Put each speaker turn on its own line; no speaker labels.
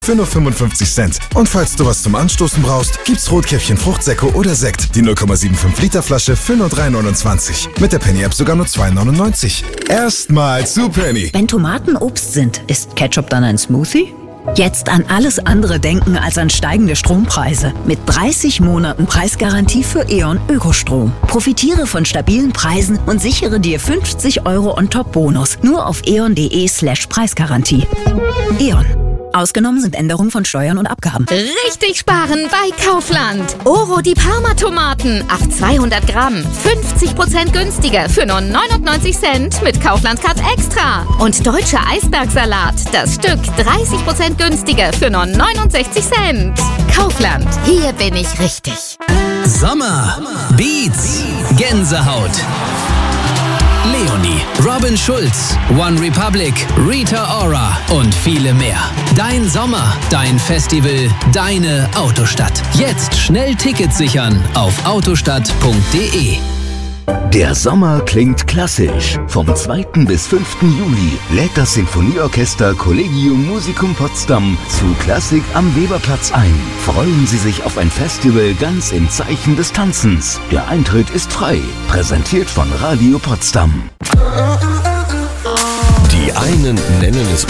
für nur 55 Cent. Und falls du was zum Anstoßen brauchst, gibt's Rotkäppchen Fruchtsäcko oder Sekt. Die 0,75 Liter Flasche für nur 3,29. Mit der Penny-App sogar nur 2,99. Erstmal zu Penny.
Wenn Tomaten Obst sind, ist Ketchup dann ein Smoothie? Jetzt an alles andere denken als an steigende Strompreise. Mit 30 Monaten Preisgarantie für E.ON Ökostrom. Profitiere von stabilen Preisen und sichere dir 50 € on top Bonus. Nur auf eon.de/Preisgarantie. E.ON. Ausgenommen sind Änderungen von Steuern und Abgaben.
Richtig sparen bei Kaufland. Oro die Parma-Tomaten auf 200 Gramm. 50% günstiger für nur 99 Cent mit Kaufland Card Extra. Und deutscher Eisbergsalat. Das Stück 30% günstiger für nur 69 Cent. Kaufland. Hier bin ich richtig.
Sommer. Beats. Gänsehaut. Leonie, Robin Schulz, One Republic, Rita Ora und viele mehr. Dein Sommer, dein Festival, deine Autostadt. Jetzt schnell Tickets sichern auf autostadt.de.
Der Sommer klingt klassisch. Vom 2. bis 5. Juli lädt das Sinfonieorchester Collegium Musicum Potsdam zu Klassik am Weberplatz ein. Freuen Sie sich auf ein Festival ganz im Zeichen des Tanzens. Der Eintritt ist frei. Präsentiert von Radio Potsdam.
Die einen nennen es